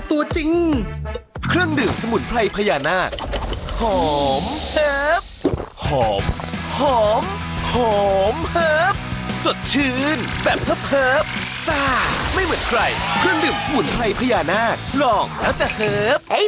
ตัวจริงเครื่องดื่มสมุนไพรพญานาคหอมเฮิบหอมหอมหอมเฮิบสดชื่นแบบเฮิบซ่าไม่เหมือนใครเครื่องดื่มสมุนไพรพญานาคลองแล้วจะเฮิบ Hey